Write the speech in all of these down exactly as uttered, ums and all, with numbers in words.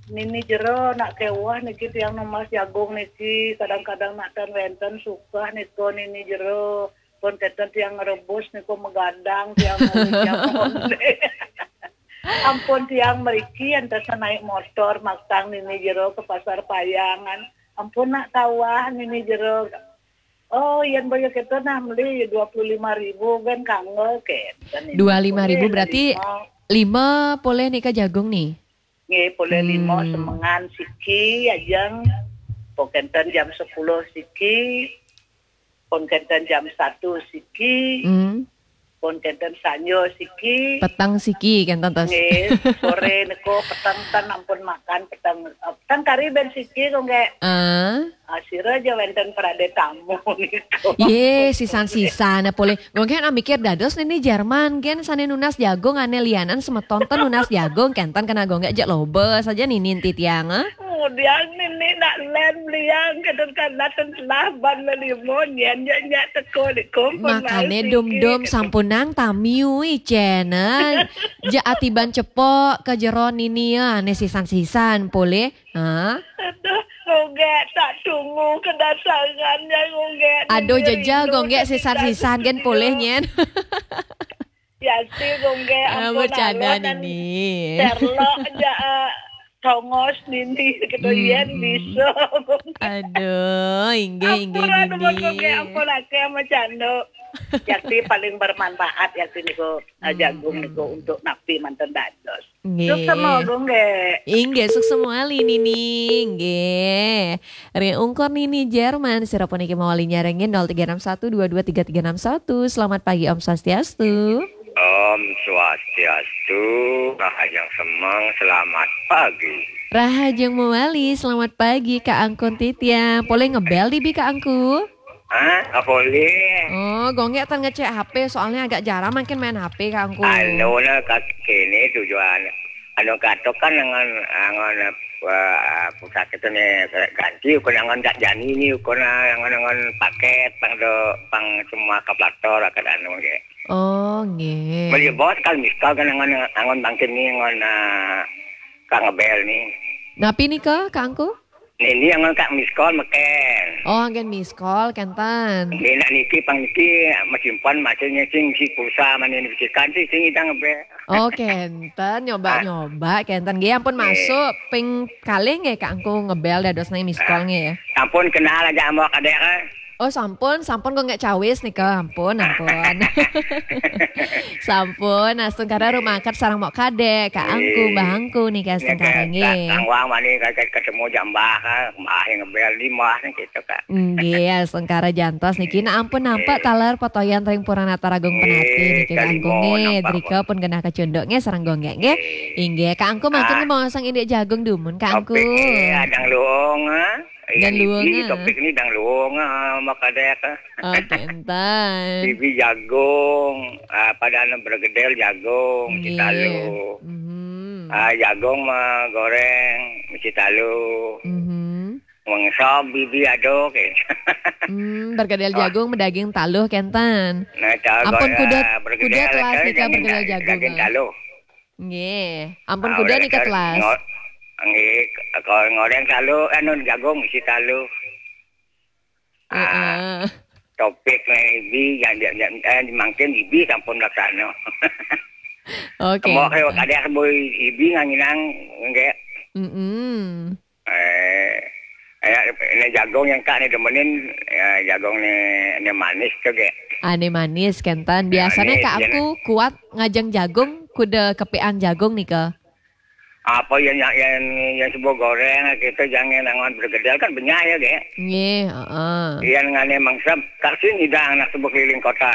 Nini jero nak kewah niki tiang nomas jagung niki kadang-kadang nak tan wenten suka niko nini jero pun keten tiang rebus niko megadang tiang tiang onde. Ampun tiang meriki entes naik motor maktang nini jero ke pasar payangan. Ampun nak kawah nini jero. Oh, yang bayar kita nah beli dua puluh lima ribu kan kangen keten. dua puluh lima ribu berarti lima boleh nikah jagung nih. Nggih, boleh lima Hmm. semengan siki ajeng pokenten jam sepuluh siki, pokenten jam satu siki, Hmm. pokenten sanyo siki. Petang siki kan tantos. Nggih, sore niku petang tan ampun makan petang tan kari ben siki kok nggak Ah. asira aja wenten prade tamu niku. Ye, sisan-sisan na boleh. Gong kan mikir dados ini Jerman kan sane nunas jagung ane lianan semetonton nunas jagung kentan kena gong gak jak lobe saja ninin titiang ah. Kemudian ini nak lem liang kadang-kadang telah ban limon yen nyak teko di kompon. Makane dum-dum sampunang tamiui cena. Ja atiban cepok ke jeron ini ya ane sisan-sisan boleh. Hah? Aduh, nggak tak tunggu kedatangannya nggak. Aduh jajal gonggek sisar-sisan kan boleh nyen. Ya sih nggak Ah, ampun bercanda alon dan nini. terlok aja tongos nini gitu yen bisa. Aduh, ingge ingge Ampun aduh nini. nggak ampun ake sama cando. Yakti paling bermanfaat yakti niku jagung niku untuk napi manten dados. Suk sama nggak. Ingge suk semua lini nih, ingge. Re ungkor nini Jerman, sirapun iki mawali nyarengin nol tiga enam satu dua dua tiga tiga enam satu. Selamat pagi Om Swastiastu. Om Swastiastu, Rahayang Semang, selamat pagi. Rahajeng Mawali, selamat pagi Kak Angkun Titya. Boleh ngebel di bi Kak Angku? Hah? Nggak boleh. Oh, gonggek tan ngecek H P soalnya agak jarang makin main H P Kak Angku. Anu na kini tujuan. Anu katok kan dengan dengan uh, pusat itu nih ganti ukun dengan gak jani ini ukun dengan dengan paket pang do pang semua kaplator akan anu ge. Oh, nggih. Beli bos kan miskal kan dengan dengan bangkin ini dengan uh, kang ngebel nih. Napi nih ke Kak Angku? Ini yang kak miskal meken. Oh, gen miss call kentan. Ini nak niki pang niki mesimpan maksudnya sing si pulsa mana ini bisikan sih sing kita ngebel. Oh, kentan nyoba-nyoba kentan nggih ampun masuk ping kali nggih Kak Angku ngebel dados nang miss call nggih. Ampun kenal aja sama kadek kan. Oh sampun, sampun kok nggak cawis nih ke, ampun, ampun. Sampun, astung kara rumah akar sarang mau kade, Kak Angku, Mbah Angku nih Kak astung kara nggih. Kang wang mani kayak ketemu jambah kan, mah yang ngebel lima nih gitu kan. Nggih, astung kara jantos niki, nah ampun nampak talar potoyan ring purana taragung penati niki Kak Angku nggih, drika pun kena kecunduknya sarang gonggek nggih. Inggih, Kak Angku makin mau sang indek jagung dumun Kak Angku. Adang luong ah. Dan luong Ini ah. topik ini dang luong ah makadek ah. Oh, kentan. Bibi jagung, ah, pada anu bergedel jagung, Nggih. citalu. Mhm. Ah, jagung mah goreng, citalu. Mhm. Mengsob bibi aduk. Hmm, bergedel jagung mendaging taluh kentan. Nah, ta Ampun goreng, kuda ah, bergedel, kuda kelas kan, nika jangan bergedel da- jagung. daging talu. Nggih, ampun Ah, kuda udah nika kan, kelas. ngo- Nggih, kalau ngoreng talu, anu jagung isi talu. Ah, Heeh. topik nih ibi yang yang yang eh, mungkin ibi sampun laksana. Oke. Semua kayak kadang boy ibi nganginang nggak Mm-mm. eh eh ini jagung yang kak nih demenin eh, jagung nih ini manis tuh kayak. Ane manis kentan. Biasanya Manis, Kak ya, aku kuat ngajeng jagung kuda kepean jagung nih ke. Apa yang yang yang, yang sebuah goreng gitu jangan nangon bergedel kan banyak ya kayak. Nggih, heeh. Yang ngane mangsa kasih hidang anak sebuah keliling kota.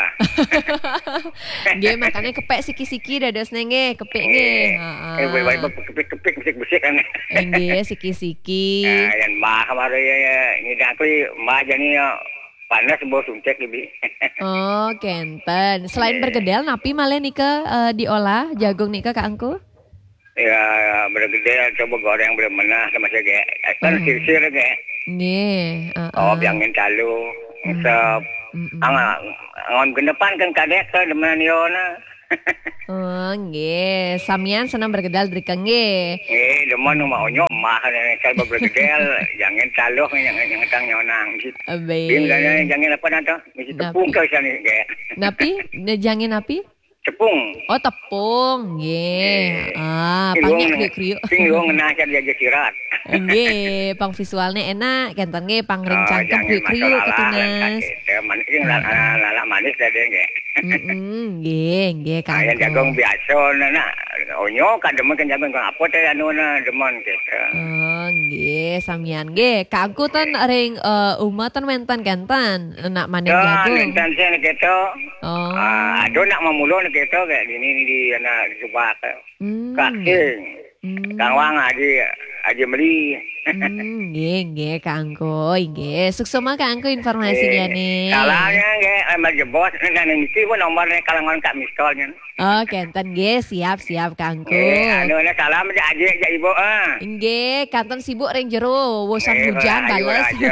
Nggih, makanya kepek siki-siki dados nenge kepek nggih. Heeh. Eh, baik baik kepik-kepik bisik-bisik kan. Nggih, siki-siki. Nah, yang mbak kemarin ya, ya ini dapet mbak jadi ya panas sebuah suncek lebih. Oh, kenten. Selain bergedel, napi malah nih ke eh, diolah jagung nih ke Kak Angku? Ya bergedel coba goreng belum menah sama saya kayak kan Hmm. sisir kayak. Nggih, heeh. Oh biangin talu, ngesep. Mm-mm. Ang ang ke depan kan kadek ke demen yona. Oh, nggih. Samian senang bergedal drika nggih. Eh, demen mau nyomah kan bergedel, jangan taluh jangan jangan tang nyonang. Abe. Jangan jangan apa nanti, mesti tepung ke sana kayak. Napi? Jangan napi? Tepung. Oh, tepung. Nggih. Ah, panggil kriuk-kriuk. Sing lu ngena dia aja sirat. Nggih, pang visualnya enak, kenten nggih pang ring Oh, cangkem jangan kriuk-kriuk masalah ketunas. lah, manis sing lala manis tadi nggih. Heeh, nggih, nggih Kang. Ayam jagung biasa nak. Onyo kan demen kan jagung kan apa teh anu na demen gitu. Oh, nggih, samian nggih. Kang ku tan ring uh, umah tan mentan kentan nak manen jagung. Dan saya gitu. Oh. Ah, aduh nak memulun gitu kayak gini di anak subak. Hmm. Kaking. Hmm. Kang Wang aja aja beli. Hmm, nggih, nggih Kangku, nggih. Suksema Kangku informasinya nih. Kalangnya nggih amal jebos nang mesti pun nomornya kalangan Kak Mistolnya. Oh, kenten nggih, siap-siap Kangku. Eh, anu na salam aja aja aja ibu ah. Nggih, kanton sibuk ring jero, wosan Eh, hujan ayo bales. aja.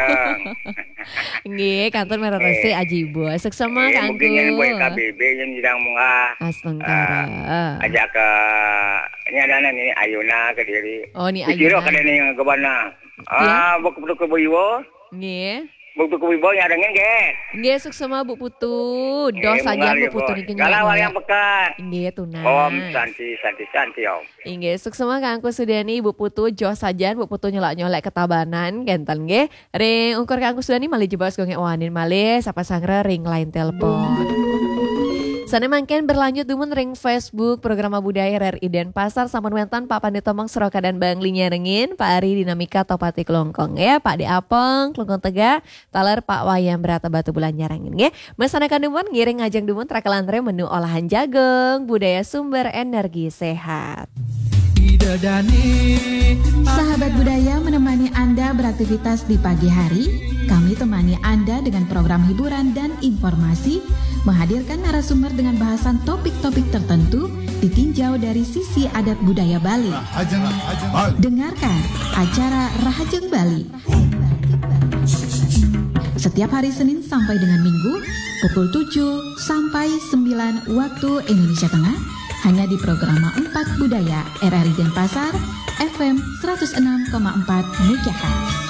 Nggih, kanton merah resi aji ibu. Suksema Eh, Kangku. mungkin yang buat K B B yang sedang munggah. Astagfirullah. Ajak ke ini ada nih Ayuna ke diri. Oh, ni Ayuna. Kira Ayuna. kada nih ke mana? Ah, buku buku ke Ibu. Nggih. Buku ke Ibu yang ada nggih. Nggih, suksema Bu Putu. Dos saja Bu Putu niki Kalau yang pekat. Nggih, tunas. Om Santi Santi Santi Om. Inggih, suksema Kangku Sudani Bu Putu jos sajan Bu Putu nyolak-nyolak ketabanan genten nggih. Ring ukur Kangku Sudani malih jebas gonge wanin malih sapa sangre ring lain telepon. Sana mangken berlanjut dumun ring Facebook program budaya R R I Denpasar sampun wenten Pak Pandito Mong Seroka dan Bang Linya Rengin, Pak Ari Dinamika Topati Kelongkong ya, Pak De Apeng Kelongkong Tegak, taler Pak Wayam Berata Batu Bulan Nyarengin ya. Mesanakan dumun ngiring ngajeng dumun trakalantre menu olahan jagung, budaya sumber energi sehat. Sahabat budaya menemani Anda beraktivitas di pagi hari. Kami temani Anda dengan program hiburan dan informasi, menghadirkan narasumber dengan bahasan topik-topik tertentu ditinjau dari sisi adat budaya Bali. Dengarkan acara Rahajeng Bali setiap hari Senin sampai dengan Minggu pukul tujuh sampai sembilan waktu Indonesia Tengah, hanya di program empat Budaya R R I Denpasar F M seratus enam koma empat MHz.